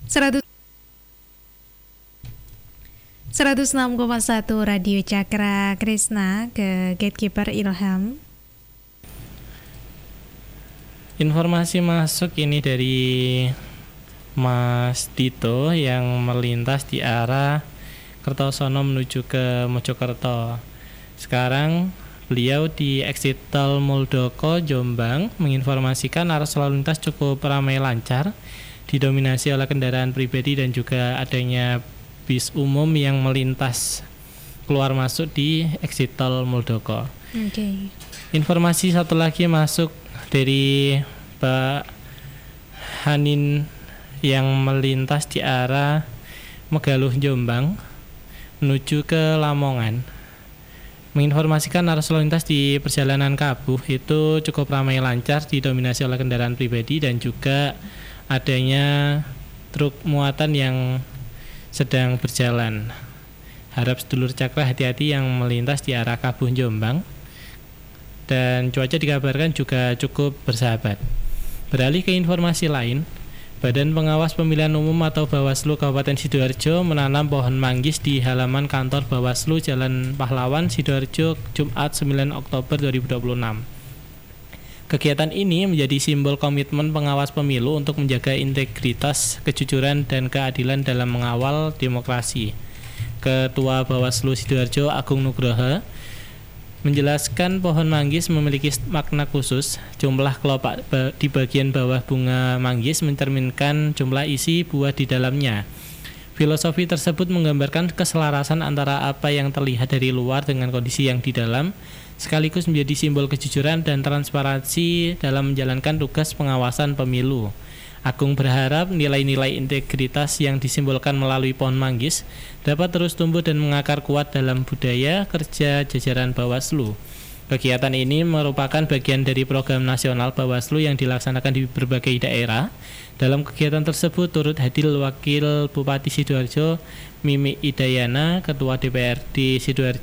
106,1 Radio Cakra Krisna ke Gatekeeper Ilham. Informasi masuk ini dari Mas Dito yang melintas di arah Kertosono menuju ke Mojokerto. Sekarang beliau di exit tol Muldoko Jombang menginformasikan arus lalu lintas cukup ramai lancar, didominasi oleh kendaraan pribadi dan juga adanya bis umum yang melintas keluar masuk di exit tol Muldoko. Okay. Informasi satu lagi masuk dari Pak Hanin yang melintas di arah Megaluh Jombang menuju ke Lamongan. Menginformasikan arus lalu lintas di perjalanan Kabuh itu cukup ramai lancar, didominasi oleh kendaraan pribadi dan juga adanya truk muatan yang sedang berjalan. Harap sedulur Cakra hati-hati yang melintas di arah Kabuh Jombang. Dan cuaca dikabarkan juga cukup bersahabat. Beralih ke informasi lain, Badan Pengawas Pemilihan Umum atau Bawaslu Kabupaten Sidoarjo menanam pohon manggis di halaman kantor Bawaslu Jalan Pahlawan, Sidoarjo, Jumat 9 Oktober 2026. Kegiatan ini menjadi simbol komitmen pengawas pemilu untuk menjaga integritas, kejujuran, dan keadilan dalam mengawal demokrasi. Ketua Bawaslu Sidoarjo Agung Nugroho menjelaskan pohon manggis memiliki makna khusus. Jumlah kelopak di bagian bawah bunga manggis mencerminkan jumlah isi buah di dalamnya. Filosofi tersebut menggambarkan keselarasan antara apa yang terlihat dari luar dengan kondisi yang di dalam, sekaligus menjadi simbol kejujuran dan transparansi dalam menjalankan tugas pengawasan pemilu. Agung berharap nilai-nilai integritas yang disimbolkan melalui pohon manggis dapat terus tumbuh dan mengakar kuat dalam budaya kerja jajaran Bawaslu. Kegiatan ini merupakan bagian dari program nasional Bawaslu yang dilaksanakan di berbagai daerah. Dalam kegiatan tersebut turut hadir Wakil Bupati Sidoarjo Mimi Idayana, Ketua DPRD Sidoarjo